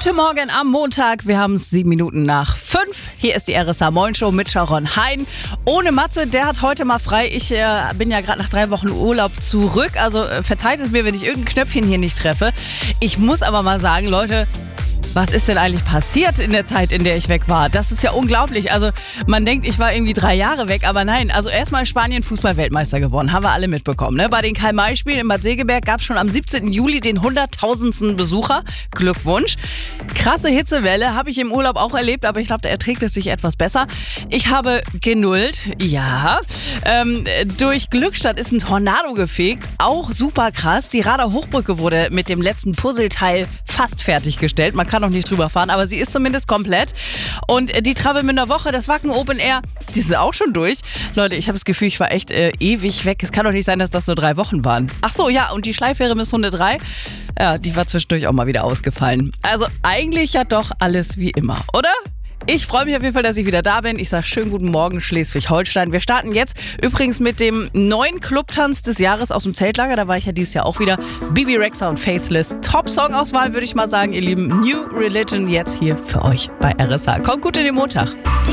Guten Morgen am Montag, wir haben es 7 Minuten nach 5. Hier ist die RSA Moin Show mit Sharon Hein. Ohne Matze, der hat heute mal frei. Ich bin ja gerade nach 3 Wochen Urlaub zurück, also verzeiht es mir, wenn ich irgendein Knöpfchen hier nicht treffe. Ich muss aber mal sagen, Leute, was ist denn eigentlich passiert in der Zeit, in der ich weg war? Das ist ja unglaublich. Also man denkt, ich war irgendwie 3 Jahre weg, aber nein. Also erstmal in Spanien Fußball-Weltmeister geworden, haben wir alle mitbekommen. Ne? Bei den Karl-May-Spielen in Bad Segeberg gab es schon am 17. Juli den 100.000. Besucher. Glückwunsch. Krasse Hitzewelle habe ich im Urlaub auch erlebt, aber ich glaube, da erträgt es sich etwas besser. Ich habe genullt, ja. Durch Glückstadt ist ein Tornado gefegt, auch super krass. Die Rader Hochbrücke wurde mit dem letzten Puzzleteil fast fertiggestellt. Man kann noch nicht drüber fahren, aber sie ist zumindest komplett. Und die Travemünder Woche, das Wacken Open Air, die sind auch schon durch. Leute, ich habe das Gefühl, ich war echt ewig weg. Es kann doch nicht sein, dass das nur 3 Wochen waren. Ach so, ja, und die Schleifähre bis Hunde 3, ja, die war zwischendurch auch mal wieder ausgefallen. Also eigentlich ja doch alles wie immer, oder? Ich freue mich auf jeden Fall, dass ich wieder da bin. Ich sage schönen guten Morgen Schleswig-Holstein. Wir starten jetzt übrigens mit dem neuen Clubtanz des Jahres aus dem Zeltlager. Da war ich ja dieses Jahr auch wieder. Bibi Rexha und Faithless. Top-Song-Auswahl, würde ich mal sagen, ihr Lieben. New Religion jetzt hier für euch bei RSH. Kommt gut in den Montag.